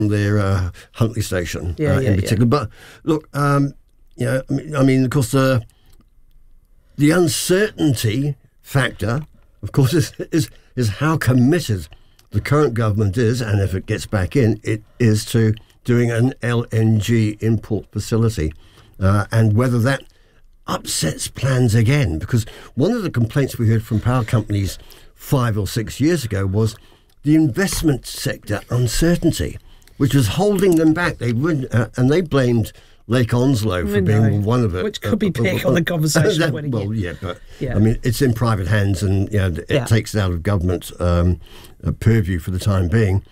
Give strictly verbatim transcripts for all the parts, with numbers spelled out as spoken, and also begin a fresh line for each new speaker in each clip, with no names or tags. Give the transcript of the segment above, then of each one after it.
their uh, Huntley station
yeah,
uh,
yeah,
in particular.
Yeah.
But look, um, you know, I mean, I mean, of course, the the uncertainty factor, of course, is is is how committed the current government is, and if it gets back in, it is to doing an L N G import facility, uh, and whether that upsets plans again. Because one of the complaints we heard from power companies five or six years ago was the investment sector uncertainty, which was holding them back. They wouldn't, uh, and they blamed Lake Onslow for
I
being
know,
one of it.
which could be
uh,
back
uh,
on the conversation.
that,
when
well,
again.
yeah, but
Yeah.
I mean, it's in private hands, and you know, it
Yeah.
takes it out of government um, uh, purview for the time being.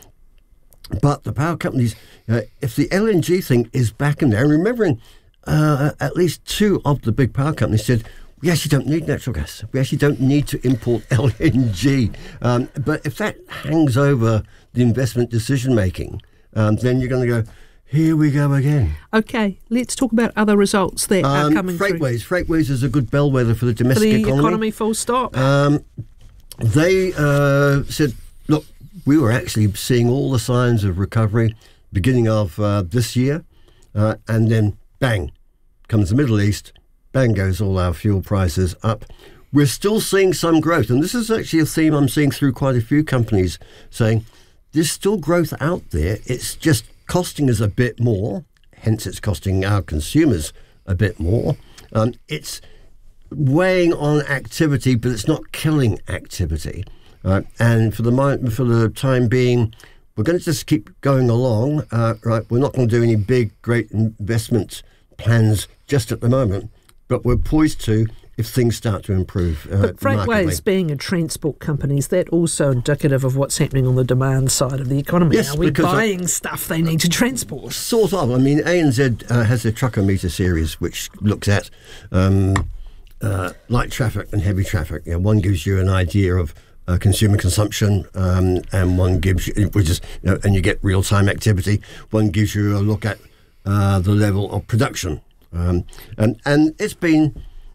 But the power companies, uh, if the L N G thing is back in there, and remembering uh, at least two of the big power companies said, we actually don't need natural gas. We actually don't need to import L N G. Um, but if that hangs over the investment decision making, um, then you're going to go, here we go again.
Okay, let's talk about other results that are
Um,
coming through.
Freightways. Freightways is a good bellwether for the
For
domestic
the
economy.
economy, full stop.
Um, they uh, said, look, we were actually seeing all the signs of recovery beginning of uh, this year, uh, and then bang, comes the Middle East, bang goes all our fuel prices up. We're still seeing some growth, and this is actually a theme I'm seeing through quite a few companies saying there's still growth out there. It's just costing us a bit more, hence it's costing our consumers a bit more. Um, it's weighing on activity, but it's not killing activity. Right? And for the mi- for the time being, we're going to just keep going along. Uh, right? We're not going to do any big, great investment plans just at the moment, but we're poised to if things start to improve. Uh,
But Freightways being a transport company, is that also indicative of what's happening on the demand side of the economy?
Yes,
Are we
because
buying stuff they need to transport?
Sort of. I mean, A N Z uh, has a trucker meter series which looks at um, uh, light traffic and heavy traffic. You know, one gives you an idea of uh, consumer consumption, um, and one gives you, which is, you know, and you get real time activity. One gives you a look at uh, the level of production, um, and and it's been.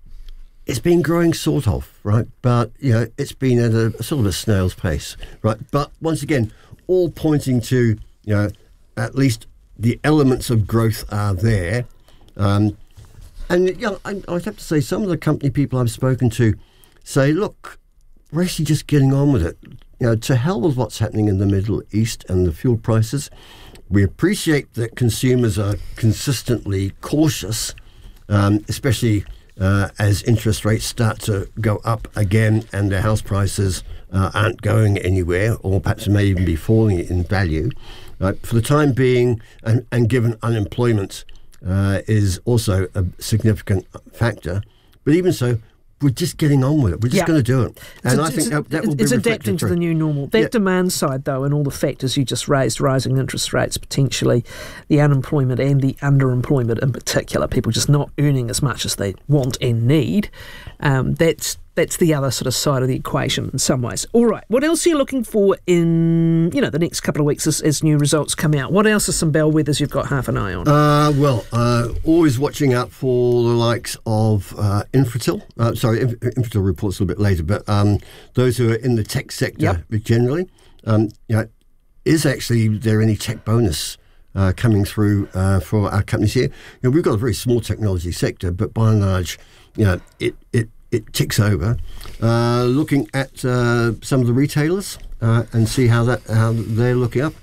It's been growing sort of, right? But, you know, it's been at a, a sort of a snail's pace, right? But once again, all pointing to, you know, at least the elements of growth are there. Um, and, you know, I, I'd have to say some of the company people I've spoken to say, look, we're actually just getting on with it. You know, to hell with what's happening in the Middle East and the fuel prices. We appreciate that consumers are consistently cautious, um, especially... Uh, as interest rates start to go up again and their house prices uh, aren't going anywhere, or perhaps may even be falling in value. Uh, for the time being, and, and given unemployment uh, is also a significant factor, but even so, we're just getting on with it. We're just
Yeah.
going to do it. And
It's-
I think
it's-
that, that will be
It's
reflected
adapting to
through.
the new normal. That
Yeah.
demand side, though, and all the factors you just raised, rising interest rates, potentially the unemployment and the underemployment in particular, people just not earning as much as they want and need, um, that's that's the other sort of side of the equation in some ways. All right, what else are you looking for in, you know, the next couple of weeks as, as new results come out? What else are some bellwethers you've got half an eye on?
Uh, well, uh, always watching out for the likes of uh, Infratil. Uh, sorry, Inf- Infratil reports a little bit later, but um, those who are in the tech sector
Yep.
generally, um, you know, is actually there any tech bonus uh, coming through uh, for our companies here? You know, we've got a very small technology sector, but by and large, you know, it it it ticks over. Uh, looking at uh, some of the retailers uh, and see how that how they're looking up,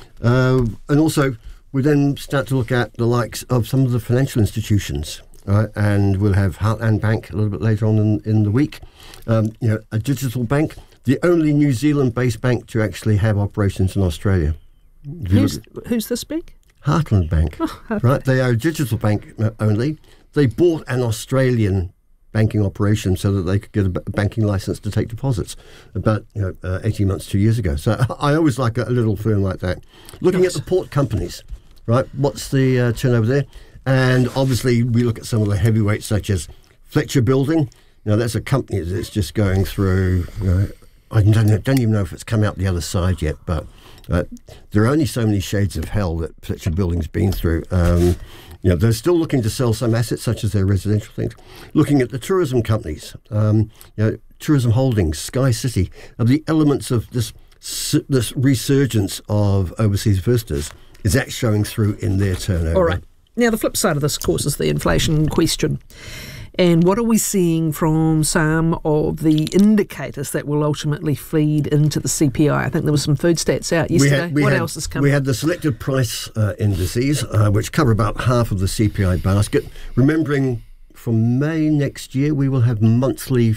uh, and also we then start to look at the likes of some of the financial institutions, right? And we'll have Heartland Bank a little bit later on in, in the week. Um, you know, a digital bank, the only New Zealand-based bank to actually have operations in Australia. If you
Who's,
look-
who's this big?
Heartland Bank,
Oh,
right? They are a digital bank uh, only. They bought an Australian banking operation so that they could get a b- banking license to take deposits about you know, uh, eighteen months, two years ago. So I always like a, a little firm like that. Looking
Nice.
at the port companies, right? What's the uh, turnover there? And obviously we look at some of the heavyweights such as Fletcher Building. Now that's a company that's just going through, you know, I don't, know, don't even know if it's come out the other side yet, but uh, there are only so many shades of hell that Fletcher Building's been through. Um, you know, they're still looking to sell some assets, such as their residential things. Looking at the tourism companies, um, you know, Tourism Holdings, Sky City, are the elements of this this resurgence of overseas visitors, is that showing through in their turnover?
All right. Now, the flip side of this, of course, is the inflation question. And what are we seeing from some of the indicators that will ultimately feed into the C P I? I think there was some food stats out yesterday.
We had, we
what
had,
else is coming?
We had the selected price uh, indices, uh, which cover about half of the C P I basket. Remembering, from May next year, we will have monthly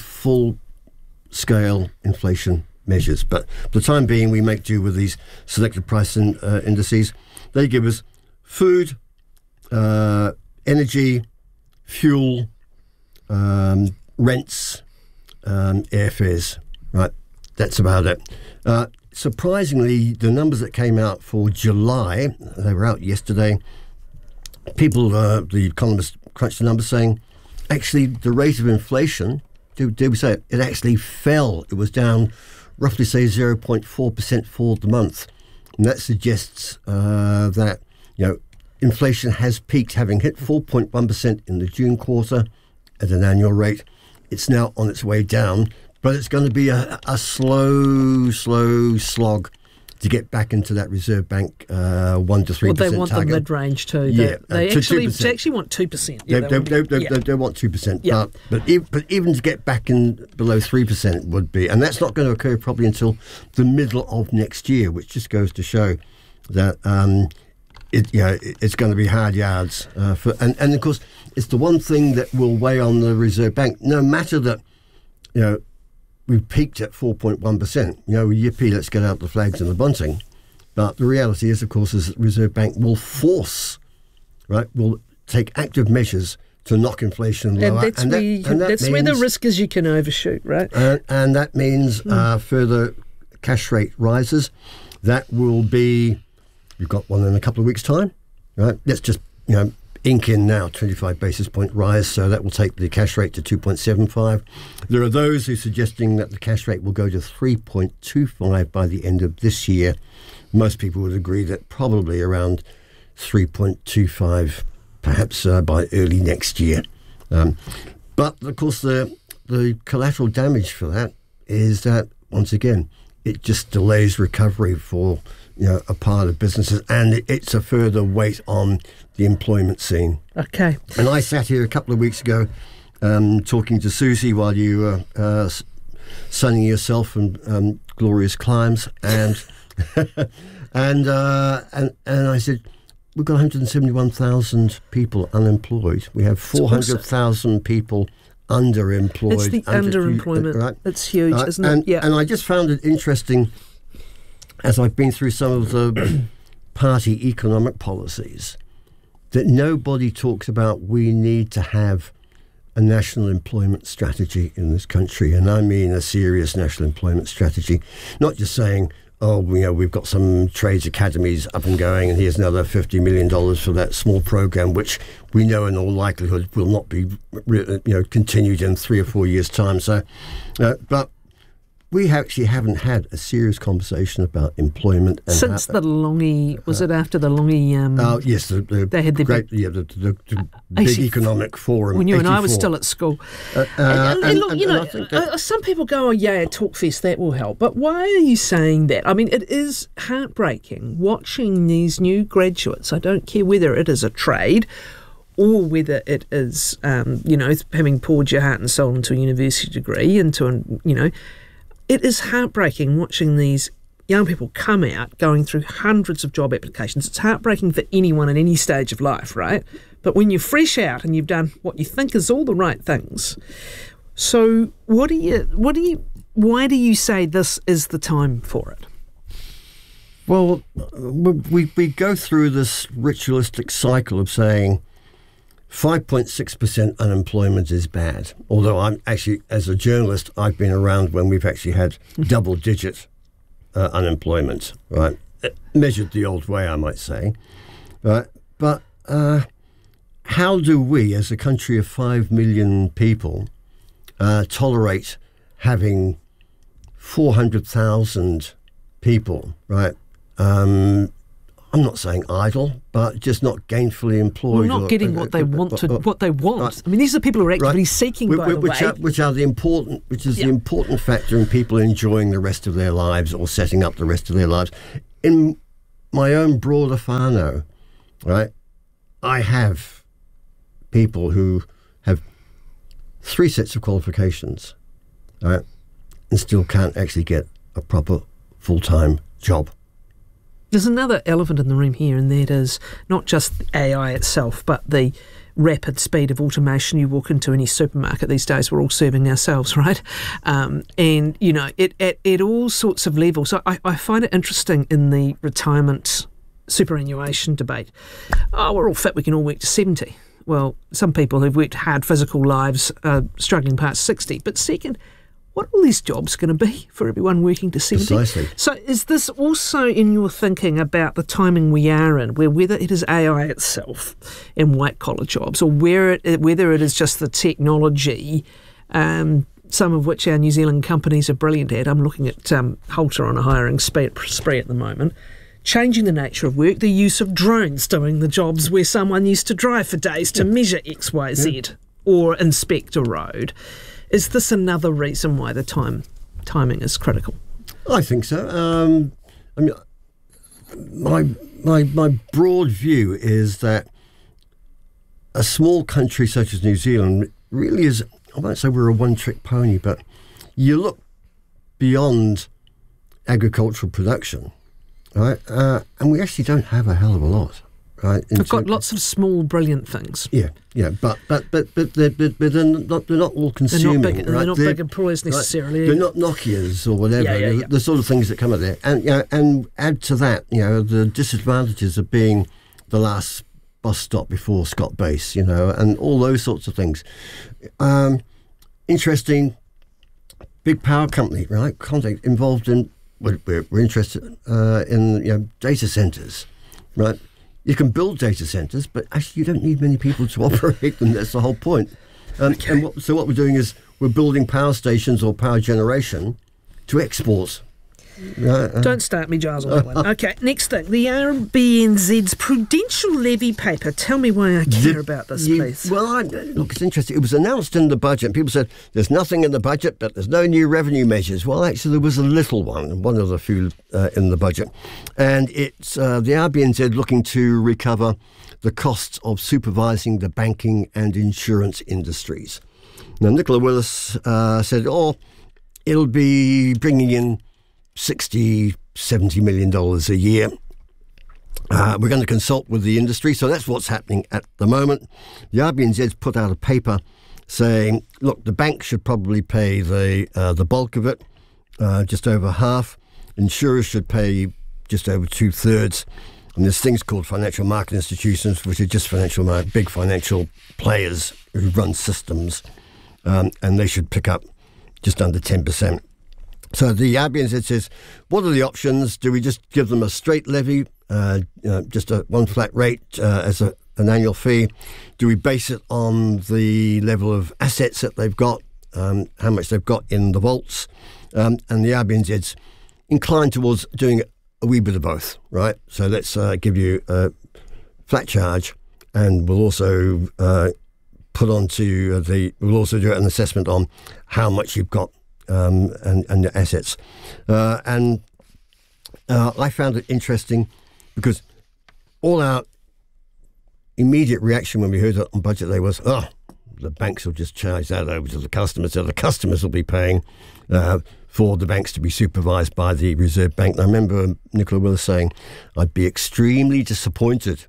full-scale inflation measures. But for the time being, we make do with these selected price in, uh, indices. They give us food, uh, energy, fuel, Um, rents, um, airfares, right? That's about it. Uh, surprisingly, the numbers that came out for July, they were out yesterday. People, uh, the economists crunched the numbers saying, actually, the rate of inflation, did, did we say it? It actually fell. It was down roughly, say, zero point four percent for the month. And that suggests uh, that, you know, inflation has peaked, having hit four point one percent in the June quarter at an annual rate. It's now on its way down, but it's going to be a, a slow, slow slog to get back into that Reserve Bank uh, one to three percent
Well, they want
target.
the mid-range too. They,
Yeah,
they
uh, to
actually
two percent.
they actually want two percent. Yeah,
They, they, they, they,
yeah.
they, they want two percent,
Yeah.
but but, ev- but even to get back in below three percent would be, and that's not going to occur probably until the middle of next year, which just goes to show that um, it, you know, it, it's going to be hard yards. Uh, for, and, and of course, it's the one thing that will weigh on the Reserve Bank, no matter that, you know, we've peaked at four point one percent. You know, yippee, let's get out the flags and the bunting. But the reality is, of course, is that the Reserve Bank will force, right, will take active measures to knock inflation lower.
And that's,
and
where,
that,
you,
and that
that's
means,
where the risk is you can overshoot, right?
Uh, and that means mm. uh, further cash rate rises. That will be, you've got one in a couple of weeks' time, right? Let's just, you know, ink in now, twenty-five basis point rise, so that will take the cash rate to two point seven five. There are those who are suggesting that the cash rate will go to three point two five by the end of this year. Most people would agree that probably around three point two five, perhaps uh, by early next year. Um, but, of course, the the collateral damage for that is that, once again, it just delays recovery for, you know, a part of businesses, and it, it's a further weight on the employment scene.
Okay.
And I sat here a couple of weeks ago um, talking to Susie while you were uh, sunning yourself from um, glorious climes, and and, uh, and and I said, we've got one hundred seventy-one thousand people unemployed. We have four hundred thousand people underemployed.
It's the
under,
underemployment.
Right?
It's huge,
Uh,
isn't
and,
it? Yeah.
And I just found it interesting, as I've been through some of the party economic policies, that nobody talks about we need to have a national employment strategy in this country. And I mean a serious national employment strategy, not just saying, oh, you know, we've got some trades academies up and going, and here's another fifty million dollars for that small program, which we know in all likelihood will not be, you know, continued in three or four years' time. So, uh, but we actually haven't had a serious conversation about employment. And
Since
how,
the Longy, was it after the Longy? Um,
Oh, yes, the, the
they had the
great,
big,
yeah, the, the, the big economic forum.
when you and I were
eighty-four.
still at school.
Uh, uh,
and, and,
and-
look,
and-
you
and
know,
I think that-
uh, some people go, oh, yeah, Talkfest, that will help. But why are you saying that? I mean, it is heartbreaking watching these new graduates. I don't care whether it is a trade or whether it is, um, you know, having poured your heart and soul into a university degree, into, an, you know, it is heartbreaking watching these young people come out going through hundreds of job applications. It's heartbreaking for anyone at any stage of life, right? But when you're fresh out and you've done what you think is all the right things, so what do you, what do you, why do you say this is the time for it?
Well, we we go through this ritualistic cycle of saying five point six percent unemployment is bad. Although I'm actually, as a journalist, I've been around when we've actually had double-digit uh, unemployment, right? Measured the old way, I might say. Right? But uh, how do we, as a country of five million people, uh, tolerate having four hundred thousand people, right, um, I'm not saying idle, but just not gainfully employed.
Well, not
or,
getting
or,
what they
or,
want to
or,
what they want.
Right.
I mean, these are people who are actively
right.
seeking,
which,
by the
which
way.
Are, which are the important, which is
yeah.
the important factor in people enjoying the rest of their lives or setting up the rest of their lives. In my own broader whānau, right, I have people who have three sets of qualifications, right, and still can't actually get a proper full-time job.
There's another elephant in the room here, and that is not just A I itself, but the rapid speed of automation. You walk into any supermarket these days, we're all serving ourselves, right? Um, and, you know, it at, at all sorts of levels. So I, I find it interesting in the retirement superannuation debate. Oh, we're all fit, we can all work to seventy. Well, some people who've worked hard physical lives are struggling past sixty. But second, what are all these jobs going to be for everyone working to seventy?
Precisely.
So is this also in your thinking about the timing we are in, where whether it is A I itself in white-collar jobs or where it, whether it is just the technology, um, some of which our New Zealand companies are brilliant at. I'm looking at um, Halter on a hiring spree, spree at the moment. Changing the nature of work, the use of drones doing the jobs where someone used to drive for days to yeah. measure X, Y, Z yeah. or inspect a road. Is this another reason why the time timing is critical?
I think so. Um, I mean, my my my broad view is that a small country such as New Zealand really is. I won't say we're a one-trick pony, but you look beyond agricultural production, right? Uh, and we actually don't have a hell of a lot. Right,
We've got lots of small, brilliant things.
Yeah, yeah, but but but but they're, but they're not they're not all consuming.
They're not big,
right?
they're not
they're,
big employers necessarily.
Right? They're not Nokias or whatever.
Yeah, yeah, yeah.
The sort of things that come out there, and you know, and add to that, you know, the disadvantages of being the last bus stop before Scott Base, you know, and all those sorts of things. Um, interesting, big power company, right? Contact involved in. We're, we're, we're interested uh, in you know data centers, right? You can build data centres, but actually you don't need many people to operate them. That's the whole point. Um, okay. And what, so what we're doing is we're building power stations or power generation to export. Uh, uh,
Don't start me, Giles, on that one. Okay, next thing. The R B N Z's Prudential Levy paper. Tell me why I care the, about this,
you,
please.
Well, I, look, it's interesting. It was announced in the budget. People said, there's nothing in the budget, but there's no new revenue measures. Well, actually, there was a little one, one of the few uh, in the budget. And it's uh, the R B N Z looking to recover the costs of supervising the banking and insurance industries. Now, Nicola Willis uh, said, oh, it'll be bringing in sixty, seventy million dollars a year. Uh, we're going to consult with the industry, so that's what's happening at the moment. The R B N Z's put out a paper saying, look, the bank should probably pay the uh, the bulk of it, uh, just over half. Insurers should pay just over two thirds. And there's things called financial market institutions, which are just financial big financial players who run systems, um, and they should pick up just under ten percent. So the R B N Z says, what are the options? Do we just give them a straight levy, uh, uh, just a one flat rate uh, as a, an annual fee? Do we base it on the level of assets that they've got, um, how much they've got in the vaults? Um, and the R B N Z's inclined towards doing a wee bit of both, right? So let's uh, give you a flat charge, and we'll also uh, put onto the, we'll also do an assessment on how much you've got Um, and, and the assets. Uh, and uh, I found it interesting because all our immediate reaction when we heard it on budget day was, oh, the banks will just charge that over to the customers, so the customers will be paying uh, for the banks to be supervised by the Reserve Bank. And I remember Nicola Willis saying, I'd be extremely disappointed,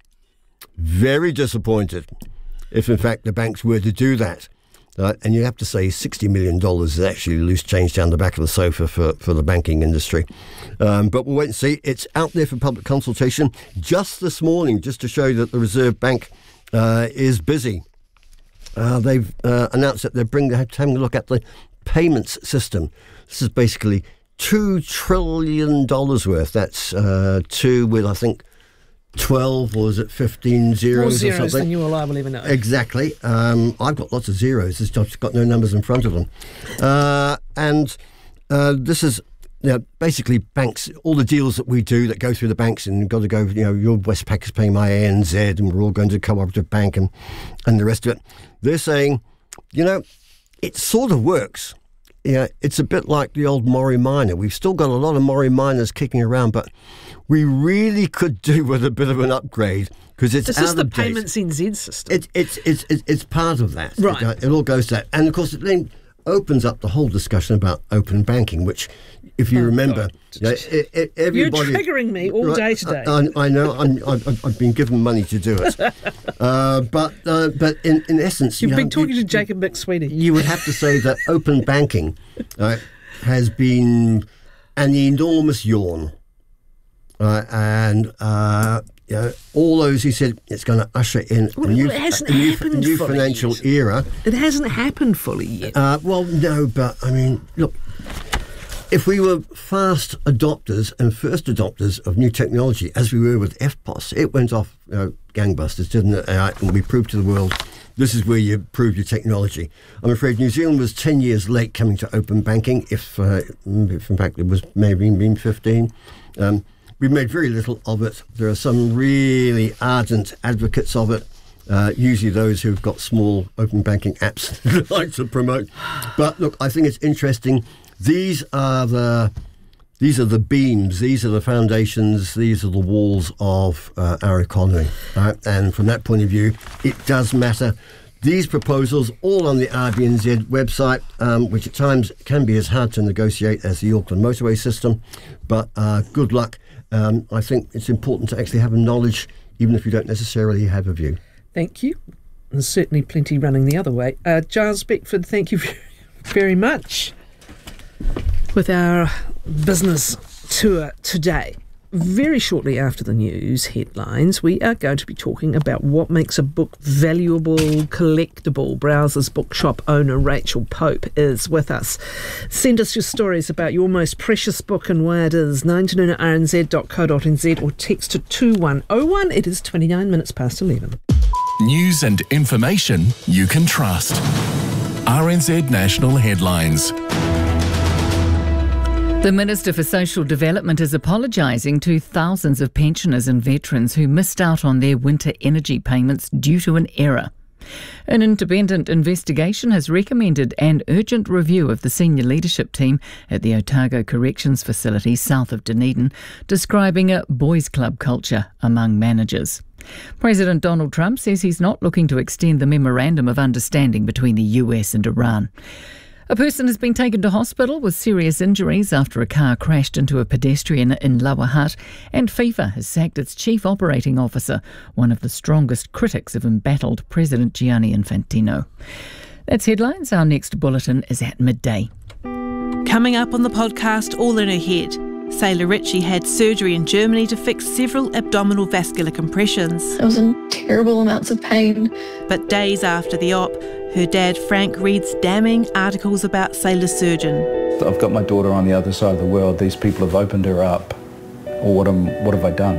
very disappointed, if in fact the banks were to do that. Uh, and you have to say sixty million dollars is actually loose change down the back of the sofa for, for the banking industry. Um, but we'll wait and see. It's out there for public consultation just this morning, just to show that the Reserve Bank uh, is busy. Uh, they've uh, announced that they're bring, having a look at the payments system. This is basically two trillion dollars worth. That's uh, two with, I think, twelve, or is it fifteen zeros,
More zeros
or something?
Than you or I will even know.
Exactly. Um, I've got lots of zeros. It's just got no numbers in front of them. Uh, and uh, this is you know, basically banks, all the deals that we do that go through the banks and got to go, you know, your Westpac is paying my A N Z and we're all going to Cooperative Bank and, and the rest of it. They're saying, you know, it sort of works. Yeah, it's a bit like the old Mori Minor. We've still got a lot of Mori Minors kicking around, but we really could do with a bit of an upgrade because it's
this
out
is the
of date.
Payments N Z system.
It, it's it's it's it's part of that.
Right.
It, it all goes to that, and of course it then opens up the whole discussion about open banking, which, if you
Oh,
remember,
God.
you know, it, it, everybody.
You're triggering me all
Right,
day today.
I, I know. I'm, I've, I've been given money to do it, uh, but uh, but in, in essence,
You've
you
been
know,
talking
you,
to Jacob McSweeney.
You would have to say that open banking uh, has been an enormous yawn, uh, and uh, you know, all those who said it's going to usher in
Well,
a new,
well, it hasn't
a new,
happened
new
fully
financial
yet.
era.
It hasn't happened fully yet.
Uh, well, no, but I mean, look, if we were fast adopters and first adopters of new technology, as we were with F P O S, it went off you know, gangbusters, didn't it? Uh, and we proved to the world this is where you prove your technology. I'm afraid New Zealand was ten years late coming to open banking, if, uh, if in fact it was maybe been fifteen. Um, we've made very little of it. There are some really ardent advocates of it. Uh, usually those who've got small open banking apps that like to promote. But look, I think it's interesting. These are the these are the beams, these are the foundations, these are the walls of uh, our economy. Right? And from that point of view, it does matter. These proposals, all on the R B N Z website, um, which at times can be as hard to negotiate as the Auckland motorway system, but uh, good luck. Um, I think it's important to actually have a knowledge, even if you don't necessarily have a view.
Thank you. There's certainly plenty running the other way. Uh, Giles Beckford, thank you very much. With our business tour today. Very shortly after the news headlines, we are going to be talking about what makes a book valuable, collectible. Browser's Bookshop owner Rachel Pope is with us. Send us your stories about your most precious book and why it is. nine to noon at r n z dot co dot n z or text to two one oh one. It is twenty-nine minutes past eleven.
News and information you can trust. R N Z National Headlines.
The Minister for Social Development is apologising to thousands of pensioners and veterans who missed out on their winter energy payments due to an error. An independent investigation has recommended an urgent review of the senior leadership team at the Otago Corrections Facility south of Dunedin, describing a boys' club culture among managers. President Donald Trump says he's not looking to extend the memorandum of understanding between the U S and Iran. A person has been taken to hospital with serious injuries after a car crashed into a pedestrian in Lower Hutt, and FIFA has sacked its chief operating officer, one of the strongest critics of embattled President Gianni Infantino. That's headlines. Our next bulletin is at midday.
Coming up on the podcast, All in Her Head. Sailor Richie had surgery in Germany to fix several abdominal vascular compressions.
I was in terrible amounts of pain.
But days after the op, her dad Frank reads damning articles about Sailor Surgeon.
I've got my daughter on the other side of the world. These people have opened her up. Or what, am, what have I done?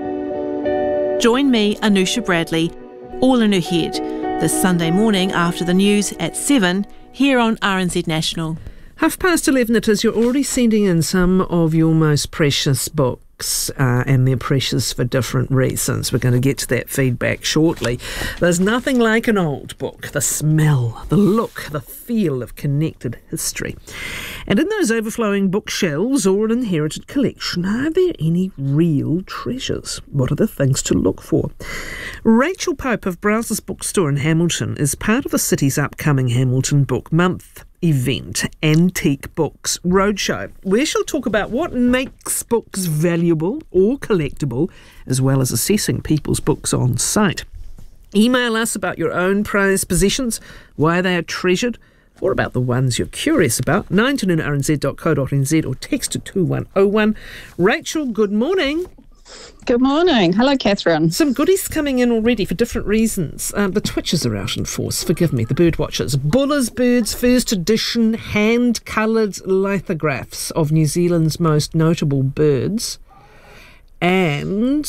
Join me, Anusha Bradley, All in Her Head, this Sunday morning after the news at seven here on R N Z National.
Half past eleven it is. You're already sending in some of your most precious books, uh, and they're precious for different reasons. We're going to get to that feedback shortly. There's nothing like an old book. The smell, the look, the feel of connected history. And in those overflowing bookshelves or an inherited collection, are there any real treasures? What are the things to look for? Rachel Pope of Browser's Bookstore in Hamilton is part of the city's upcoming Hamilton Book Month event, Antique Books Roadshow, where she'll talk about what makes books valuable or collectible, as well as assessing people's books on site. Email us about your own prized possessions, why they are treasured, or about the ones you're curious about, nine to noon at r n z dot co dot n z or text to two one oh one. Rachel, good morning.
Good morning. Hello, Catherine.
Some goodies coming in already for different reasons. Um, the Twitchers are out in force, forgive me, the bird watchers. Buller's Birds first edition hand-coloured lithographs of New Zealand's most notable birds. And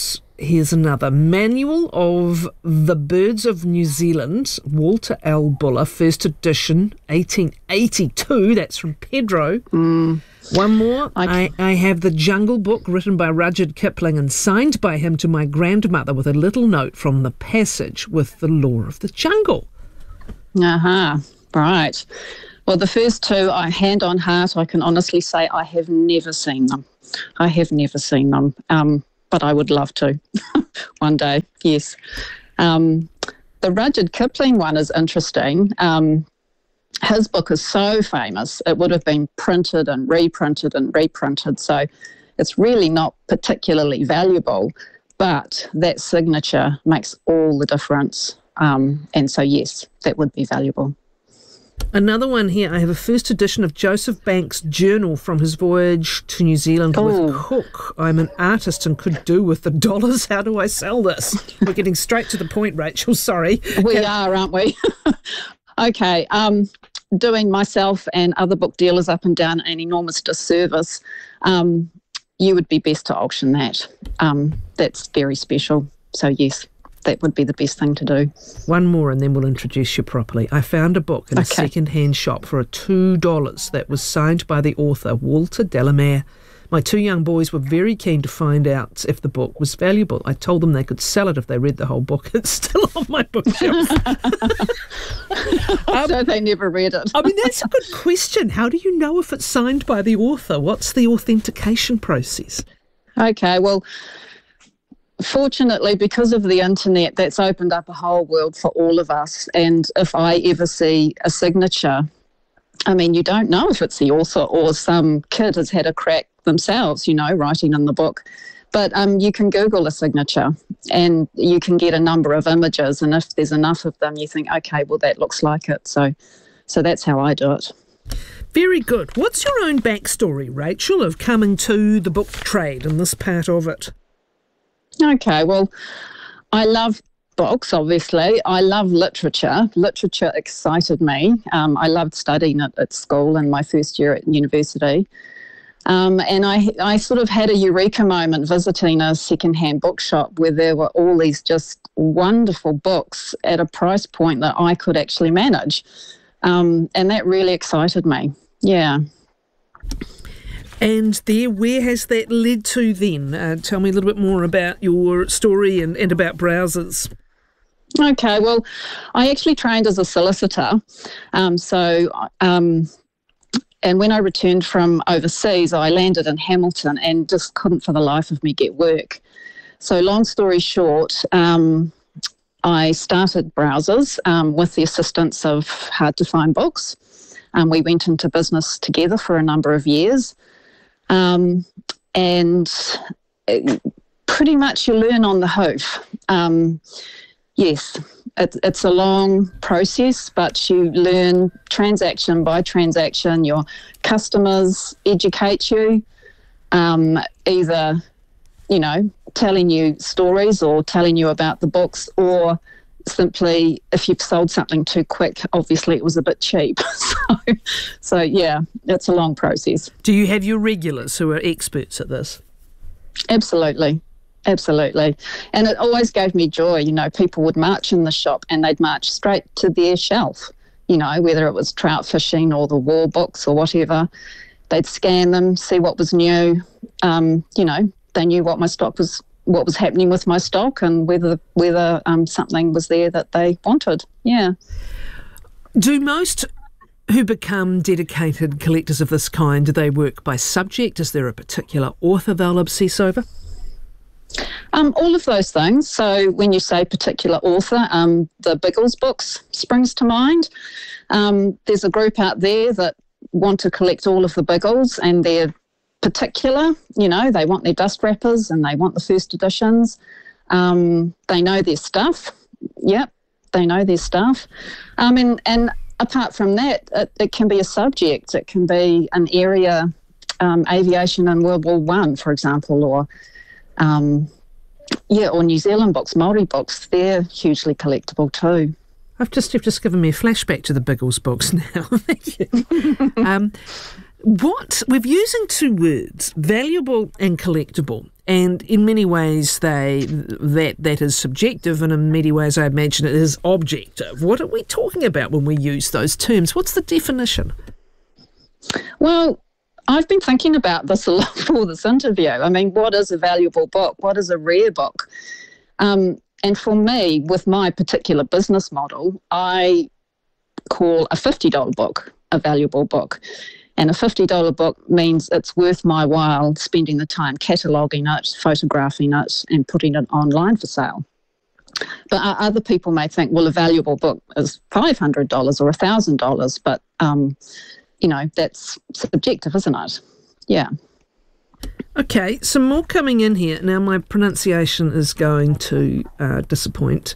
here's another. Manual of the Birds of New Zealand, Walter L. Buller, first edition, eighteen eighty-two. That's from Pedro.
Mm.
One more.
I,
I, I have The Jungle Book, written by Rudyard Kipling and signed by him to my grandmother with a little note from the passage with the law of the jungle.
Uh-huh. Right. Well, the first two, I hand on heart, I can honestly say I have never seen them. I have never seen them, um, but I would love to one day, yes. Um, the Rudyard Kipling one is interesting. Um, his book is so famous, it would have been printed and reprinted and reprinted, so it's really not particularly valuable, but that signature makes all the difference. Um, and so, yes, that would be valuable.
Another one here, I have a first edition of Joseph Banks' journal from his voyage to New Zealand
Oh.
with Cook. I'm an artist and could do with the dollars. How do I sell this? We're getting straight to the point, Rachel, sorry.
We are, aren't we? Okay, um, doing myself and other book dealers up and down an enormous disservice. Um, you would be best to auction that. Um, that's very special. So, yes, that would be the best thing to do.
One more and then we'll introduce you properly. I found a book in a
Okay.
second-hand shop for a two dollars that was signed by the author, Walter Delamere. My two young boys were very keen to find out if the book was valuable. I told them they could sell it if they read the whole book. It's still on my bookshelf. um,
So they never read it.
I mean, that's a good question. How do you know if it's signed by the author? What's the authentication process?
Okay, well, fortunately, because of the internet, that's opened up a whole world for all of us. And if I ever see a signature, I mean, you don't know if it's the author or some kid has had a crack themselves, you know, writing in the book. But um, you can Google a signature and you can get a number of images. And if there's enough of them, you think, okay, well, that looks like it. So, so that's how I do it.
Very good. What's your own backstory, Rachel, of coming to the book trade and this part of it?
Okay, well, I love books, obviously. I love literature. Literature excited me. Um, I loved studying it at school in my first year at university. Um, and I, I sort of had a eureka moment visiting a secondhand bookshop where there were all these just wonderful books at a price point that I could actually manage. Um, and that really excited me. Yeah.
And there, where has that led to then? Uh, tell me a little bit more about your story and, and about Browsers.
Okay, well, I actually trained as a solicitor. Um, so, um, and when I returned from overseas, I landed in Hamilton and just couldn't for the life of me get work. So long story short, um, I started Browsers um, with the assistance of Hard to Find Books. Um, we went into business together for a number of years. Um, and it, pretty much you learn on the hoof. Um, yes, it, it's a long process, but you learn transaction by transaction. Your customers educate you, um, either, you know, telling you stories or telling you about the books, or simply if you've sold something too quick, obviously it was a bit cheap. so, so, yeah, it's a long process.
Do you have your regulars who are experts at this?
Absolutely. Absolutely. And it always gave me joy. You know, people would march in the shop and they'd march straight to their shelf, you know, whether it was trout fishing or the war books or whatever. They'd scan them, see what was new. Um, you know, they knew what my stock was, what was happening with my stock, and whether whether um, something was there that they wanted. Yeah.
Do most who become dedicated collectors of this kind, do they work by subject? Is there a particular author they'll obsess over?
Um, all of those things. So when you say particular author, um, the Biggles books springs to mind. Um, there's a group out there that want to collect all of the Biggles, and they're particular, you know, they want their dust wrappers and they want the first editions. Um, they know their stuff. Yep, they know their stuff. Um, and, and apart from that, it, it can be a subject. It can be an area, um, aviation in World War One, for example, or um, yeah, or New Zealand books, Māori books. They're hugely collectible too.
I've just, you've just given me a flashback to the Biggles books now. Thank you. um, What we're using two words, valuable and collectible, and in many ways they that that is subjective, and in many ways I imagine it is objective. What are we talking about when we use those terms? What's the definition?
Well, I've been thinking about this a lot for this interview. I mean, what is a valuable book? What is a rare book? Um, and for me, with my particular business model, I call a fifty dollars book a valuable book. And a fifty dollars book means it's worth my while spending the time cataloguing it, photographing it, and putting it online for sale. But other people may think, well, a valuable book is five hundred dollars or one thousand dollars, but, um, you know, that's subjective, isn't it? Yeah.
Okay, some more coming in here. Now, my pronunciation is going to uh, disappoint.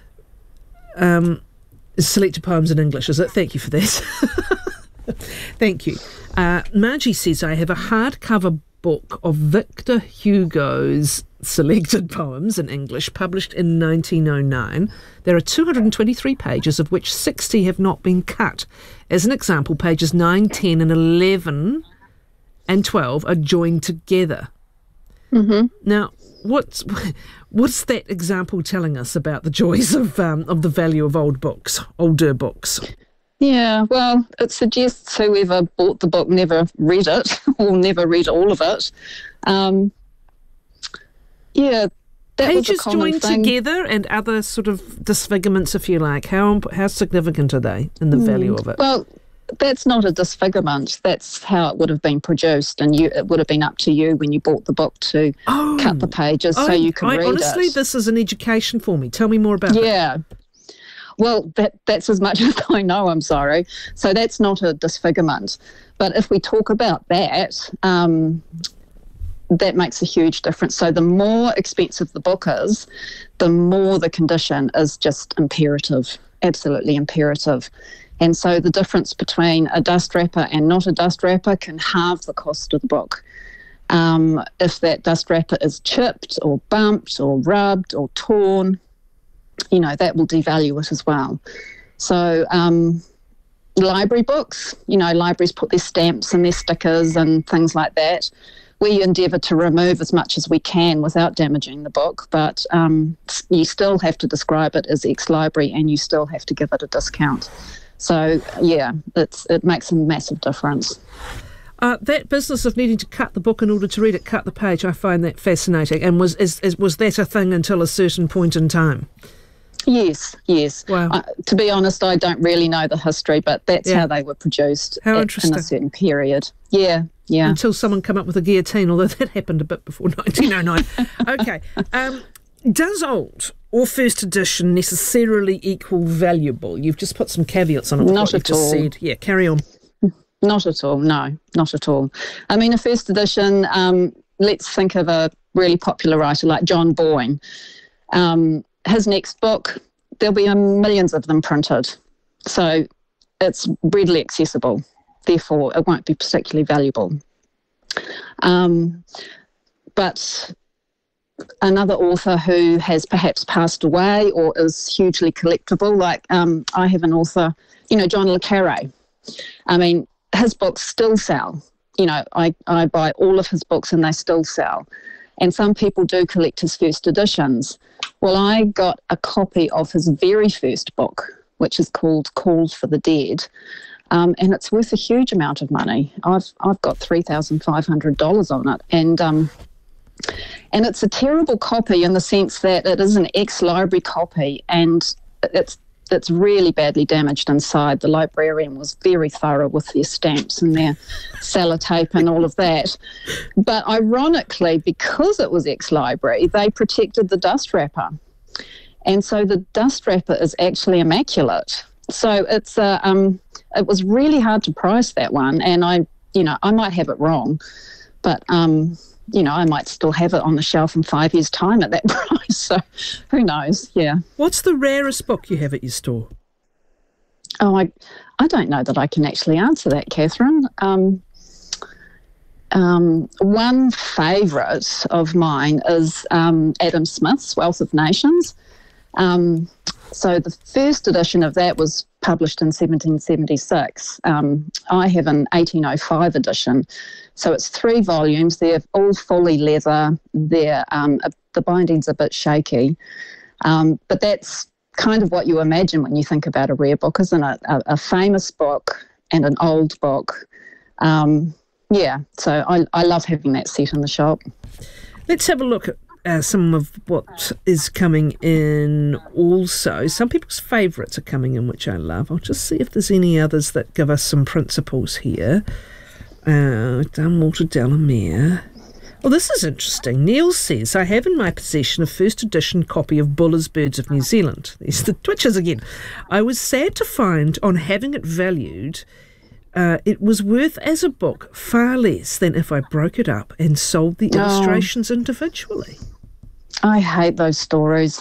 Um, selected poems in English, is it? Thank you for that. Thank you. Uh, Margie says, I have a hardcover book of Victor Hugo's selected poems in English, published in nineteen oh nine. There are two hundred twenty-three pages, of which sixty have not been cut. As an example, pages nine, ten and eleven and twelve are joined together.
Mm-hmm.
Now, what's what's that example telling us about the joys of um, of the value of old books, older books?
Yeah, well, it suggests whoever bought the book never read it or never read all of it. Um, yeah, that
pages
was a common
joined
thing.
together and other sort of disfigurements, if you like. How how significant are they in the mm, value of it?
Well, that's not a disfigurement. That's how it would have been produced, and you it would have been up to you when you bought the book to
oh,
cut the pages I, so you could
I,
read
honestly, it. Honestly, this is an education for me. Tell me more about it.
Yeah. Well, that, that's as much as I know, I'm sorry. So that's not a disfigurement. But if we talk about that, um, that makes a huge difference. So the more expensive the book is, the more the condition is just imperative, absolutely imperative. And so the difference between a dust wrapper and not a dust wrapper can halve the cost of the book. Um, if that dust wrapper is chipped or bumped or rubbed or torn, you know, that will devalue it as well. So um, library books, you know, libraries put their stamps and their stickers and things like that. We endeavour to remove as much as we can without damaging the book, but um, you still have to describe it as ex-library and you still have to give it a discount. So, yeah, it's it makes a massive difference.
Uh, that business of needing to cut the book in order to read it, cut the page, I find that fascinating. And was is, is, was that a thing until a certain point in time?
Yes, yes.
Wow.
Uh, to be honest, I don't really know the history, but that's
yeah.
how they were produced
how
at,
interesting.
in a certain period. Yeah, yeah.
Until someone came up with a guillotine, although that happened a bit before nineteen oh nine. Okay. Um, does old or first edition necessarily equal valuable? You've just put some caveats on it.
Not
what
at
you've just
all.
Said. Yeah, carry on.
Not at all, no, not at all. I mean, a first edition, um, let's think of a really popular writer like John Boyne. Um, his next book, there'll be millions of them printed. So it's readily accessible. Therefore, it won't be particularly valuable. Um, but another author who has perhaps passed away or is hugely collectible, like um, I have an author, you know, John le Carré. I mean, his books still sell. You know, I, I buy all of his books and they still sell. And some people do collect his first editions. Well, I got a copy of his very first book, which is called Call for the Dead, um, and it's worth a huge amount of money. I've I've got three thousand five hundred dollars on it, and um, and it's a terrible copy in the sense that it is an ex-library copy, and it's it's really badly damaged inside. The librarian was very thorough with their stamps and their sellotape and all of that. But ironically, because it was ex-library, they protected the dust wrapper. And so the dust wrapper is actually immaculate. So it's uh, um, it was really hard to price that one. And I, you know, I might have it wrong, but um, you know, I might still have it on the shelf in five years' time at that price. So who knows? Yeah.
What's the rarest book you have at your store?
Oh, I, I don't know that I can actually answer that, Catherine. Um, um, one favourite of mine is um, Adam Smith's Wealth of Nations. Um, so the first edition of that was published in seventeen seventy-six. Um, I have an eighteen oh five edition. So it's three volumes. They're all fully leather. They're, um, a, the binding's a bit shaky. Um, but that's kind of what you imagine when you think about a rare book, isn't it? A, a famous book and an old book. Um, yeah, so I, I love having that set in the shop.
Let's have a look at uh, some of what is coming in also. Some people's favourites are coming in, which I love. I'll just see if there's any others that give us some principles here. Uh, Dunwater Delamere. Well, this is interesting. Neil says, I have in my possession a first edition copy of Buller's Birds of New Zealand. There's the twitches again. I was sad to find, on having it valued, uh, it was worth as a book far less than if I broke it up and sold the illustrations oh, individually.
I hate those stories.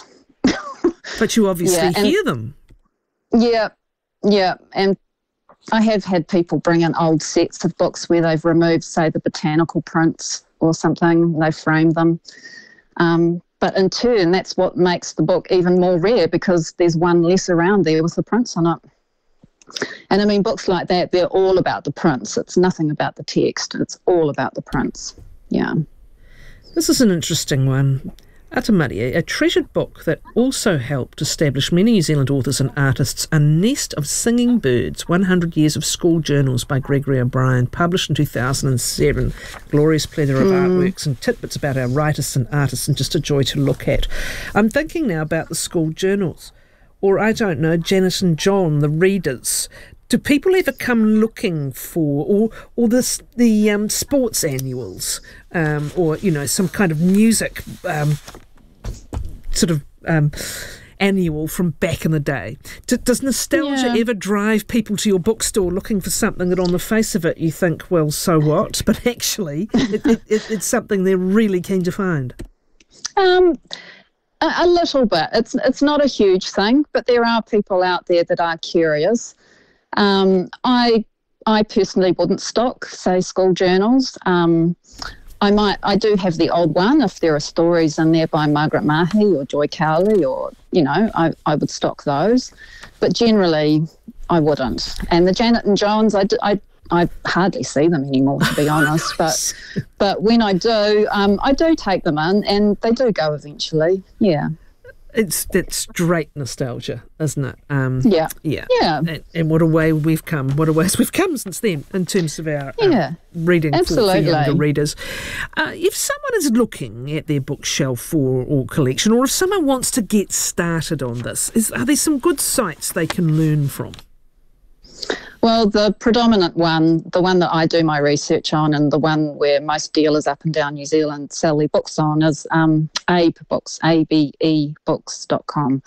But you obviously yeah, hear them.
Yeah, yeah, and I have had people bring in old sets of books where they've removed, say, the botanical prints or something, they've framed them. Um, but in turn, that's what makes the book even more rare, because there's one less around there with the prints on it. And I mean, books like that, they're all about the prints. It's nothing about the text. It's all about the prints. Yeah.
This is an interesting one. Atamari, a treasured book that also helped establish many New Zealand authors and artists, A Nest of Singing Birds, one hundred years of School Journals by Gregory O'Brien, published in two thousand seven. Glorious plethora of mm. artworks and tidbits about our writers and artists, and just a joy to look at. I'm thinking now about the school journals, or I don't know, Janet and John, the readers. Do people ever come looking for, or or this, the um, sports annuals, um, or, you know, some kind of music um, sort of um, annual from back in the day? D- does nostalgia yeah. ever drive people to your bookstore looking for something that on the face of it you think, well, so what? But actually, it, it, it, it's something they're really keen to find.
Um. A, a little bit. It's it's not a huge thing, but there are people out there that are curious. Um, I I personally wouldn't stock, say, school journals. Um, I might I do have the old one if there are stories in there by Margaret Mahi or Joy Cowley, or, you know, I, I would stock those. But generally, I wouldn't. And the Janet and Johns, I, do, I, I hardly see them anymore, to be honest. But but when I do, um, I do take them in, and they do go eventually. Yeah.
It's it's straight nostalgia, isn't it? Um,
yeah.
Yeah.
Yeah.
And, and what a way we've come, what a ways we've come since then in terms of our
yeah.
uh, reading
Absolutely.
for, for younger readers. Uh, if someone is looking at their bookshelf for or collection, or if someone wants to get started on this, is are there some good sites they can learn from?
Well, the predominant one, the one that I do my research on, and the one where most dealers up and down New Zealand sell their books on, is um, A B E Books, A B E books dot com.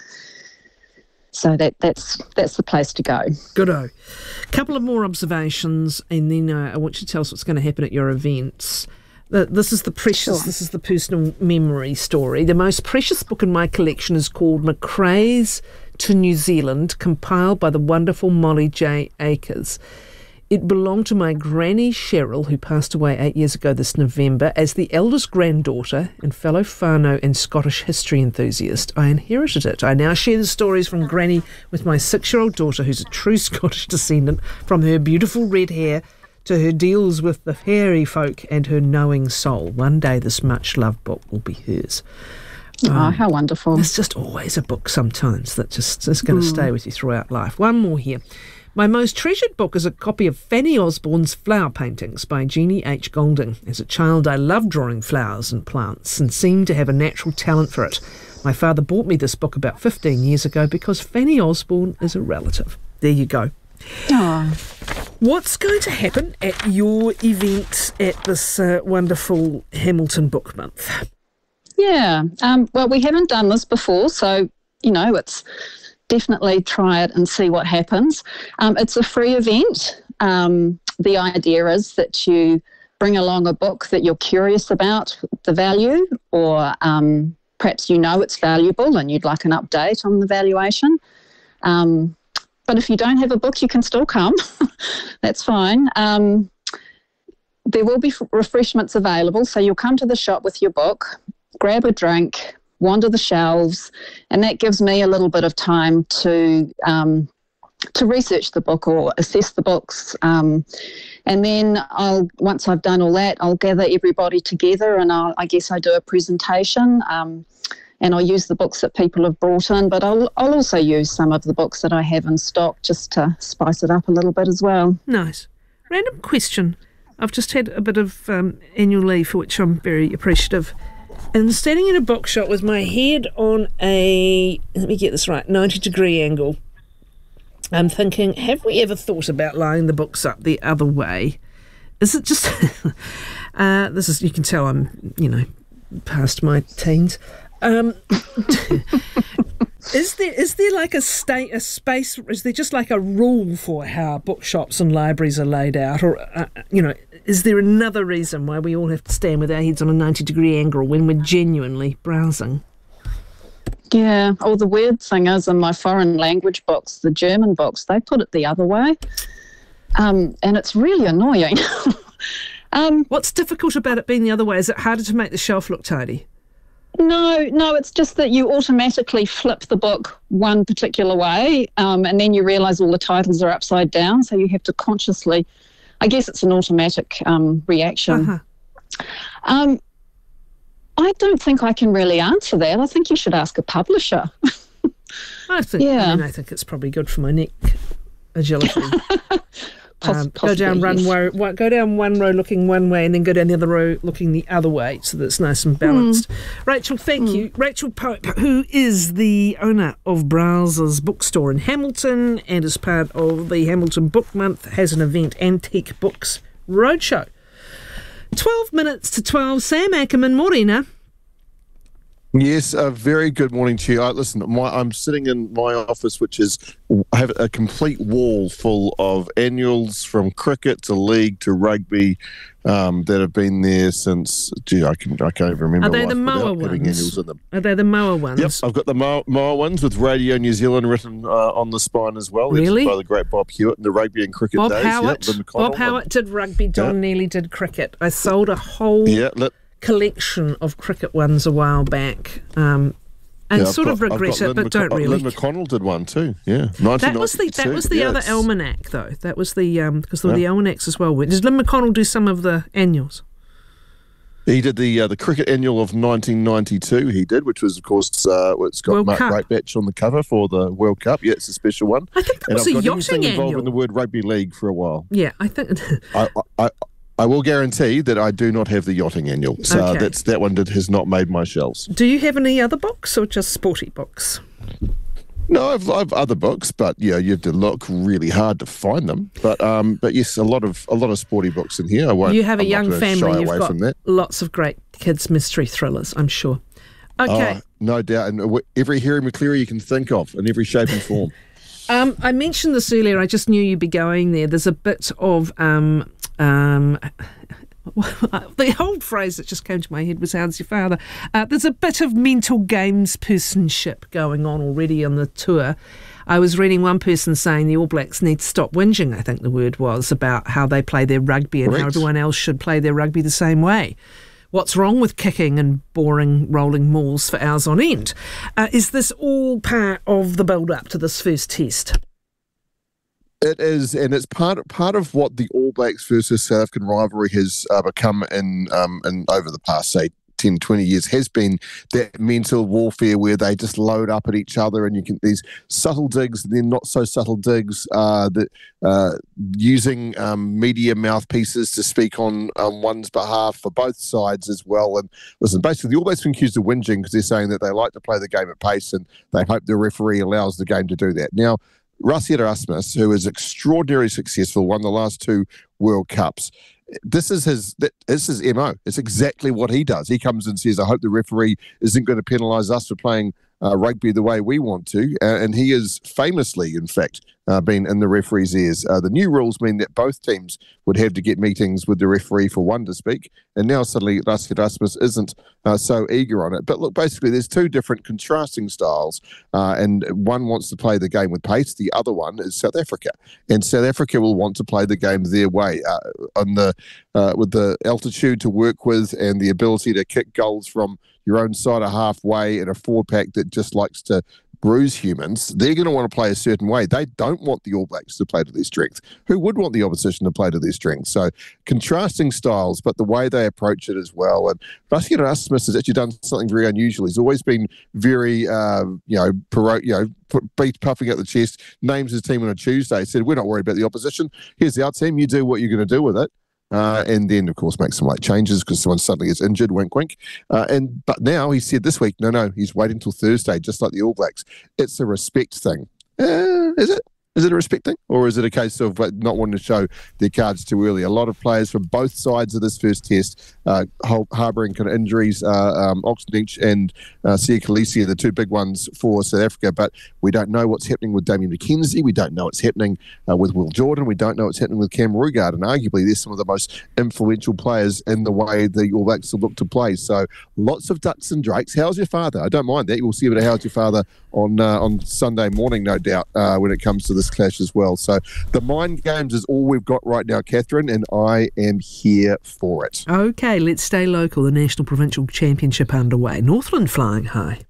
So that that's that's the place to go.
Good-o. Couple of more observations, and then uh, I want you to tell us what's going to happen at your events. The, this is the precious, sure. this is the personal memory story. The most precious book in my collection is called Macrae's to New Zealand, compiled by the wonderful Molly J. Akers. It belonged to my granny Cheryl, who passed away eight years ago this November. As the eldest granddaughter and fellow whānau and Scottish history enthusiast, I inherited it. I now share the stories from Granny with my six-year-old daughter, who's a true Scottish descendant, from her beautiful red hair to her deals with the fairy folk and her knowing soul. One day this much-loved book will be hers.
Um, oh, how wonderful.
There's just always a book sometimes that just is going to mm. stay with you throughout life. One more here. My most treasured book is a copy of Fanny Osborne's Flower Paintings by Jeannie H. Golding. As a child, I loved drawing flowers and plants and seemed to have a natural talent for it. My father bought me this book about fifteen years ago because Fanny Osborne is a relative. There you go.
Oh.
What's going to happen at your event at this uh, wonderful Hamilton Book Month?
Yeah, um, well, we haven't done this before, so, you know, it's definitely try it and see what happens. Um, it's a free event. Um, the idea is that you bring along a book that you're curious about the value, or um, perhaps you know it's valuable and you'd like an update on the valuation. Um, but if you don't have a book, you can still come. That's fine. Um, there will be refreshments available, so you'll come to the shop with your book, grab a drink, wander the shelves, and that gives me a little bit of time to um, to research the book or assess the books. Um, and then I'll once I've done all that, I'll gather everybody together and I'll, I guess I do a presentation um, and I'll use the books that people have brought in, but I'll, I'll also use some of the books that I have in stock just to spice it up a little bit as well.
Nice. Random question. I've just had a bit of um, annual leave, for which I'm very appreciative. And standing in a bookshop with my head on a, let me get this right, ninety degree angle, I'm thinking, have we ever thought about lying the books up the other way? Is it just, uh, this is, you can tell I'm, you know, past my teens. Um, is there is there like a state a space? Is there just like a rule for how bookshops and libraries are laid out, or uh, you know, is there another reason why we all have to stand with our heads on a ninety degree angle when we're genuinely browsing?
Yeah. Oh, the weird thing is, in my foreign language books, the German books, they put it the other way, um, and it's really annoying. um,
What's difficult about it being the other way? Is it harder to make the shelf look tidy?
No, no, it's just that you automatically flip the book one particular way um, and then you realise all the titles are upside down, so you have to consciously, I guess it's an automatic um, reaction. Uh-huh. Um, I don't think I can really answer that. I think you should ask a publisher.
I think, yeah. I mean, I think it's probably good for my neck agility. Um, go down one
yes.
row, go down one row looking one way, and then go down the other row looking the other way, so that it's nice and balanced. Mm. Rachel, thank mm. you. Rachel Pope, who is the owner of Browsers Bookstore in Hamilton, and as part of the Hamilton Book Month, has an event, Antique Books Roadshow. Twelve minutes to twelve. Sam Ackerman, morena.
Yes, a very good morning to you. I, listen, my, I'm sitting in my office, which is, I have a complete wall full of annuals from cricket to league to rugby um, that have been there since, gee, I, can, I can't even remember.
Are they the Moa ones?
In them.
Are they the Moa ones?
Yep, I've got the Moa, Moa ones with Radio New Zealand written uh, on the spine as well.
Really?
By the great Bob Hewitt in the rugby and cricket
Bob
days.
Howard.
Yep,
Bob Howard did rugby, Don
yeah.
Neely did cricket. I sold a whole...
Yeah, let,
collection of cricket ones a while back, um, and
yeah,
sort
got,
of regret it, but
McC-
don't really.
Lynn McConnell did one too. Yeah,
that was the that was the
yeah,
other
it's...
almanac though. That was the um, because there were
yeah.
the almanacs as well. Did Lynn McConnell do some of the annuals?
He did the uh, the cricket annual of nineteen ninety-two. He did, which was of course uh, it's got
World
Mark
Cup.
Greatbatch on the cover for the World Cup. Yeah, it's a special one.
I think that
and
was
I've
a
got
yachting
everything involved
annual.
in the word rugby league for a while.
Yeah, I think.
I, I I will guarantee that I do not have the yachting annual. So
Okay.
that's that one that has not made my shelves.
Do you have any other books or just sporty books?
No, I've, I've other books, but yeah, you have to look really hard to find them. But um, but yes, a lot of a lot of sporty books in here. I won't.
You have a
I'm not
young
gonna
family.
Shy
You've
away
got
from that.
lots of great kids' mystery thrillers, I'm sure. Okay.
Oh, no doubt, and w- every Harry McCleary you can think of, in every shape and form.
Um, I mentioned this earlier. I just knew you'd be going there. There's a bit of um, um, the old phrase that just came to my head was "How's your father?" Uh, there's a bit of mental games personship going on already on the tour. I was reading one person saying the All Blacks need to stop whinging, I think the word was, about how they play their rugby and
Correct.
how everyone else should play their rugby the same way. What's wrong with kicking and boring rolling mauls for hours on end? Uh, is this all part of the build-up to this first test?
It is, and it's part part of what the All Blacks versus South African rivalry has uh, become in um in over the past, say, ten, twenty years, has been that mental warfare where they just load up at each other, and you can these subtle digs, then not so subtle digs, uh, that uh, using um, media mouthpieces to speak on um, one's behalf for both sides as well. And listen, basically, the All Blacks have been accused of whinging because they're saying that they like to play the game at pace, and they hope the referee allows the game to do that. Now, Rassie Erasmus, who is extraordinarily successful, won the last two World Cups. This is his this is his M O. It's exactly what he does. He comes and says, I hope the referee isn't going to penalise us for playing uh, rugby the way we want to. Uh, and he is famously, in fact, uh, been in the referee's ears. Uh, the new rules mean that both teams would have to get meetings with the referee for one to speak. And now suddenly Rassie Erasmus isn't uh, so eager on it. But look, basically, there's two different contrasting styles. Uh, and one wants to play the game with pace. The other one is South Africa. And South Africa will want to play the game their way uh, on the uh, with the altitude to work with and the ability to kick goals from your own side of halfway, and a forward pack that just likes to bruise humans. They're going to want to play a certain way. They don't want the All Blacks to play to their strength. Who would want the opposition to play to their strength? So contrasting styles, but the way they approach it as well. And Rusty Erasmus has actually done something very unusual. He's always been very, uh, you know, pro, you know, beat puffing at the chest, names his team on a Tuesday, said, we're not worried about the opposition. Here's our team. You do what you're going to do with it. Uh, and then, of course, make some late changes because someone suddenly gets injured, wink, wink. Uh, and But now he said this week, no, no, he's waiting until Thursday, just like the All Blacks. It's a respect thing. Uh, is it? Is it a respect thing? Or is it a case of uh, not wanting to show their cards too early? A lot of players from both sides of this first test uh, harbouring kind of injuries. Uh, um, Oxendench and uh, Sia Khaleesi are the two big ones for South Africa, but we don't know what's happening with Damien McKenzie. We don't know what's happening uh, with Will Jordan. We don't know what's happening with Cam Rugard. And arguably, they're some of the most influential players in the way the All Blacks will look to play. So lots of ducks and drakes. How's your father? I don't mind that. You'll see a bit of how's your father on, uh, on Sunday morning, no doubt, uh, when it comes to this clash as well. So the mind games is all we've got right now, Catherine, and I am here for it.
Okay, let's stay local. The National Provincial Championship underway. Northland flying high.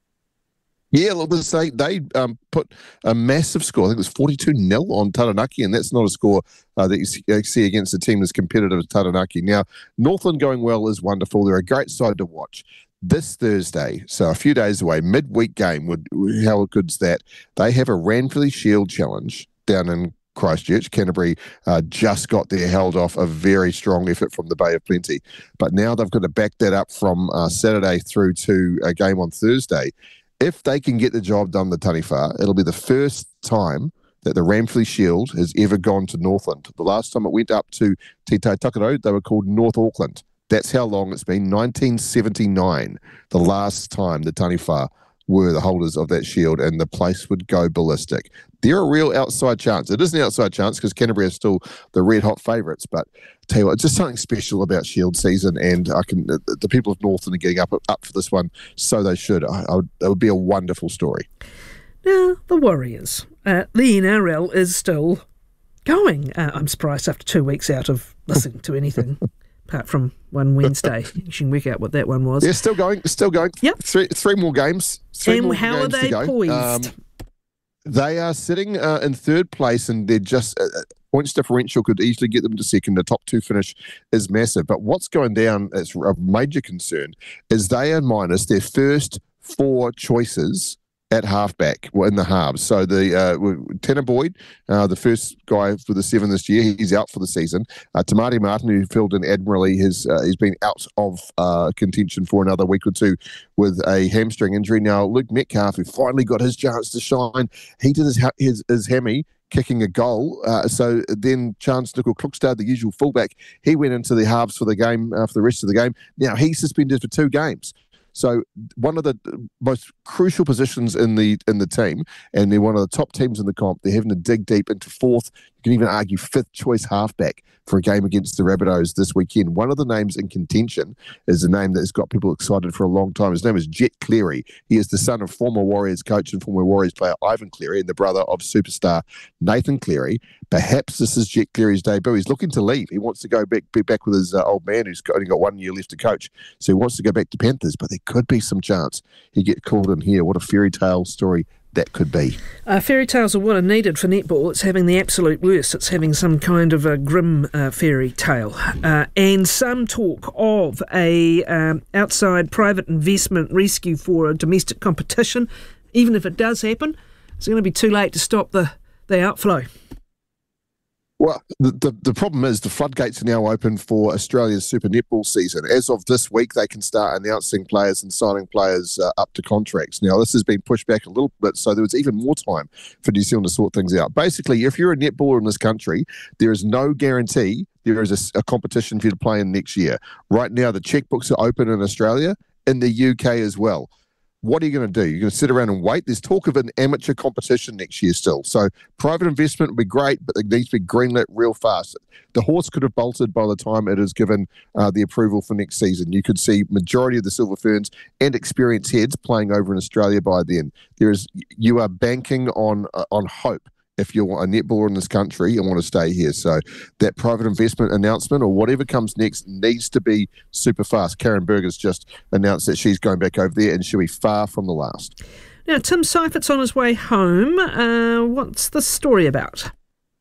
Yeah, look, they, they um, put a massive score. I think it was forty-two nil on Taranaki, and that's not a score uh, that you see, you see against a team as competitive as Taranaki. Now, Northland going well is wonderful. They're a great side to watch. This Thursday, so a few days away, midweek game, would how good's that? They have a Ranfurly Shield Challenge down in Christchurch. Canterbury uh, just got there, held off a very strong effort from the Bay of Plenty. But now they've got to back that up from uh, Saturday through to a game on Thursday. If they can get the job done, the Taniwha, it'll be the first time that the Ranfurly Shield has ever gone to Northland. The last time it went up to Te Tai Takaro, they were called North Auckland. That's how long it's been. nineteen seventy-nine, the last time the Taniwha were the holders of that shield, and the place would go ballistic. They're a real outside chance. It is an outside chance because Canterbury are still the red-hot favourites, but tell you what, it's just something special about Shield season, and I can the, the people of Northland are getting up up for this one, so they should. I, I would, it would be a wonderful story.
Now, the Warriors. Uh, the N R L is still going. Uh, I'm surprised after two weeks out of listening to anything. Apart from one Wednesday. You can work out what that one was.
Yeah, still going, still going.
Yep.
Three, three more games. Three
and
more
how
games
are they
to go.
poised?
Um, they are sitting uh, in third place, and they're just uh, points differential could easily get them to second. The top two finish is massive. But what's going down, it's a major concern, is they are minus their first four choices at halfback, well, in the halves. So the uh, Tanner Boyd, uh, the first guy for the seven this year, he's out for the season. Uh, Tamati Martin, who filled in admirably, has uh, he's been out of uh, contention for another week or two with a hamstring injury. Now, Luke Metcalf, who finally got his chance to shine, he did his his, his hammy kicking a goal. Uh, so then Chance Nickel-Klukstad, the usual fullback, he went into the halves for the game, uh, for the rest of the game. Now, he's suspended for two games. So one of the most crucial positions in the in the team, and they're one of the top teams in the comp. They're having to dig deep into fourth. You can even argue fifth choice halfback for a game against the Rabbitohs this weekend. One of the names in contention is a name that has got people excited for a long time. His name is Jet Cleary. He is the son of former Warriors coach and former Warriors player Ivan Cleary and the brother of superstar Nathan Cleary. Perhaps this is Jet Cleary's debut. He's looking to leave. He wants to go back, be back with his uh, old man who's only got one year left to coach. So he wants to go back to Panthers, but there could be some chance he get called in here. What a fairy tale story that could be.
Uh, fairy tales are what are needed for netball. It's having the absolute worst. It's having some kind of a grim uh, fairy tale. Uh, and some talk of a um, outside private investment rescue for a domestic competition. Even if it does happen, it's going to be too late to stop the, the outflow.
Well, the, the the problem is the floodgates are now open for Australia's Super Netball season. As of this week, they can start announcing players and signing players uh, up to contracts. Now, this has been pushed back a little bit, so there was even more time for New Zealand to sort things out. Basically, if you're a netballer in this country, there is no guarantee there is a, a competition for you to play in next year. Right now, the checkbooks are open in Australia, in the U K as well. What are you going to do? You're going to sit around and wait? There's talk of an amateur competition next year still. So private investment would be great, but it needs to be greenlit real fast. The horse could have bolted by the time it is given uh, the approval for next season. You could see majority of the Silver Ferns and experienced heads playing over in Australia by then. There is, you are banking on uh, on hope if you're a netballer in this country and want to stay here. So that private investment announcement or whatever comes next needs to be super fast. Karen Berger's just announced that she's going back over there and she'll be far from the last.
Now, Tim Seifert's on his way home. Uh, what's the story about?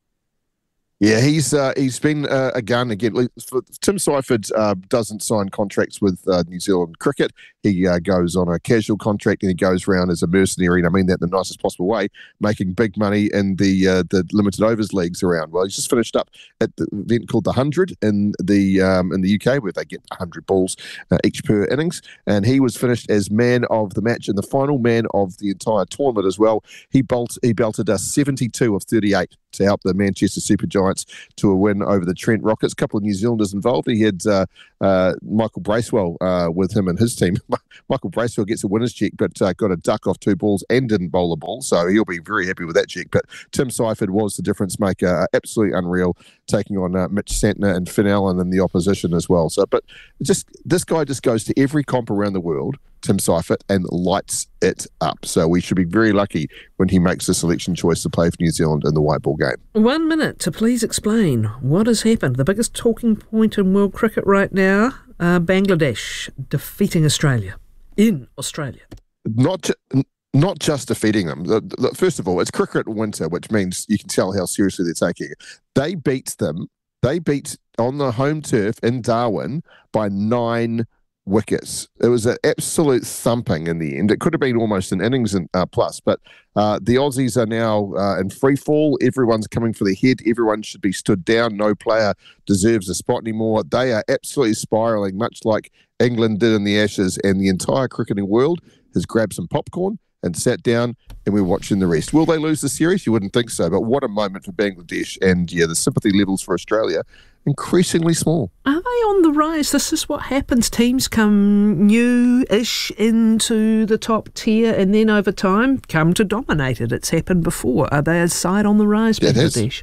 Yeah, he's uh, he's been uh, a gun again. Tim Seifert uh, doesn't sign contracts with uh, New Zealand cricket. He uh, goes on a casual contract and he goes around as a mercenary, and I mean that in the nicest possible way, making big money in the uh, the limited overs leagues around. Well, he's just finished up at the event called the Hundred in the um, in the U K, where they get one hundred balls uh, each per innings, and he was finished as man of the match and the final man of the entire tournament as well. He bolt he belted a seventy-two of thirty-eight to help the Manchester Super Giants to a win over the Trent Rockets. A couple of New Zealanders involved. He had uh, uh, Michael Bracewell uh, with him and his team. Michael Bracewell gets a winner's check, but uh, got a duck off two balls and didn't bowl a ball, so he'll be very happy with that check. But Tim Seifert was the difference maker, uh, absolutely unreal, taking on uh, Mitch Santner and Finn Allen in the opposition as well. So, but just this guy just goes to every comp around the world, Tim Seifert, and lights it up. So we should be very lucky when he makes the selection choice to play for New Zealand in the white ball game.
One minute to please explain what has happened. The biggest talking point in world cricket right now, uh, Bangladesh defeating Australia in Australia.
Not ju- not just defeating them. The, the, first of all, it's cricket winter, which means you can tell how seriously they're taking it. They beat them. They beat on the home turf in Darwin by nine wickets. It was an absolute thumping in the end. It could have been almost an innings and, uh, plus, but uh, the Aussies are now uh, in free fall. Everyone's coming for their head. Everyone should be stood down. No player deserves a spot anymore. They are absolutely spiralling, much like England did in the Ashes, and the entire cricketing world has grabbed some popcorn and sat down, and we're watching the rest. Will they lose the series? You wouldn't think so, but what a moment for Bangladesh. And yeah, the sympathy levels for Australia increasingly small.
Are they on the rise? This is what happens. Teams come new-ish into the top tier and then over time come to dominate it. It's happened before. Are they a side on the rise,
yeah,
Bangladesh?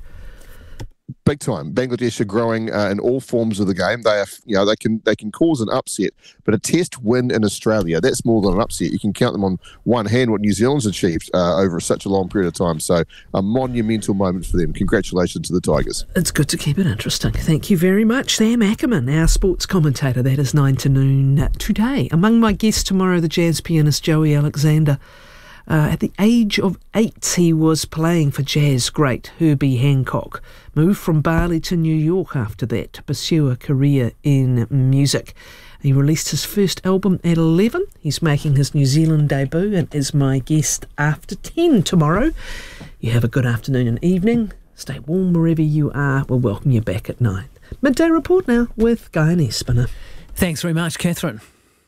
Big time. Bangladesh are growing uh, in all forms of the game. They are, you know, they can they can cause an upset, but a test win in Australia, that's more than an upset. You can count them on one hand what New Zealand's achieved uh, over such a long period of time. So a monumental moment for them. Congratulations to the Tigers.
It's good to keep it interesting. Thank you very much, Sam Ackerman, our sports commentator. That is nine to noon today. Among my guests tomorrow, the jazz pianist Joey Alexander. Uh, at the age of eight, he was playing for jazz great Herbie Hancock. Moved from Bali to New York after that to pursue a career in music. He released his first album at eleven. He's making his New Zealand debut and is my guest after ten tomorrow. You have a good afternoon and evening. Stay warm wherever you are. We'll welcome you back at nine. Midday Report now with Guy and Espiner.
Thanks very much, Catherine.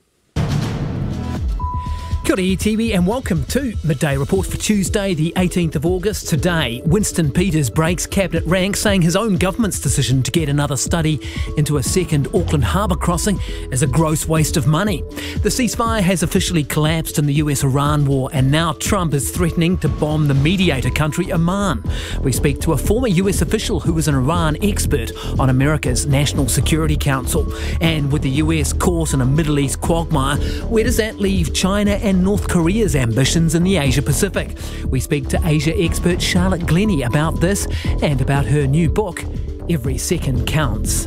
Kia ora E T V and welcome to Midday Report for Tuesday the eighteenth of August. Today, Winston Peters breaks cabinet ranks, saying his own government's decision to get another study into a second Auckland harbour crossing is a gross waste of money. The ceasefire has officially collapsed in the U S-Iran war, and now Trump is threatening to bomb the mediator country Oman. We speak to a former U S official who was an Iran expert on America's National Security Council. And with the U S caught in a Middle East quagmire, where does that leave China and North Korea's ambitions in the Asia-Pacific? We speak to Asia expert Charlotte Glennie about this and about her new book, Every Second Counts.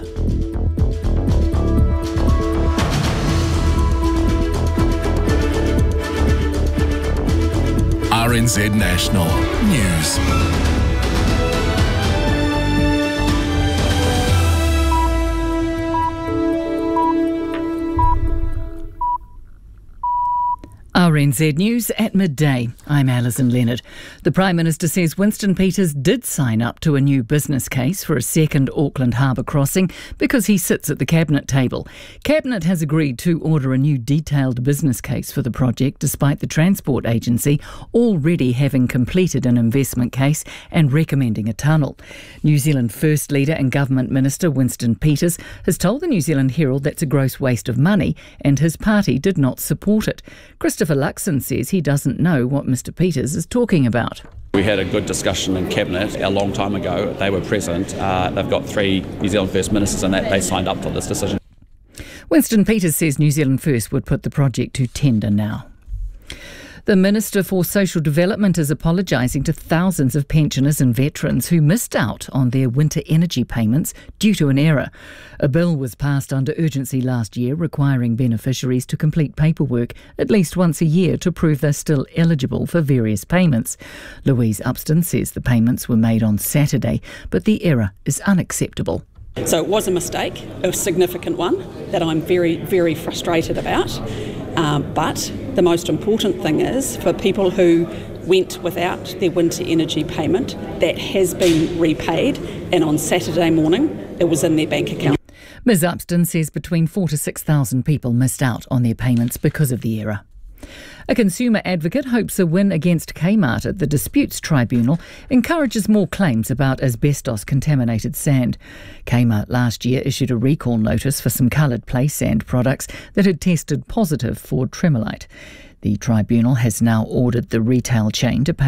R N Z National News.
R N Z News at midday. I'm Alison Leonard. The Prime Minister says Winston Peters did sign up to a new business case for a second Auckland harbour crossing because he sits at the Cabinet table. Cabinet has agreed to order a new detailed business case for the project, despite the Transport Agency already having completed an investment case and recommending a tunnel. New Zealand First Leader and Government Minister Winston Peters has told the New Zealand Herald that's a gross waste of money and his party did not support it. Christopher Luxon says he doesn't know what Mr Peters is talking about.
We had a good discussion in Cabinet a long time ago. They were present. Uh, they've got three New Zealand First Ministers and that they signed up for this decision.
Winston Peters says New Zealand First would put the project to tender now. The Minister for Social Development is apologising to thousands of pensioners and veterans who missed out on their winter energy payments due to an error. A bill was passed under urgency last year requiring beneficiaries to complete paperwork at least once a year to prove they're still eligible for various payments. Louise Upston says the payments were made on Saturday, but the error is unacceptable.
So it was a mistake, a significant one that I'm very, very frustrated about. Um, but the most important thing is for people who went without their winter energy payment, that has been repaid, and on Saturday morning it was in their bank account.
Miz Upston says between four to six thousand people missed out on their payments because of the error. A consumer advocate hopes a win against Kmart at the Disputes Tribunal encourages more claims about asbestos-contaminated sand. Kmart last year issued a recall notice for some coloured play sand products that had tested positive for tremolite. The tribunal has now ordered the retail chain to pay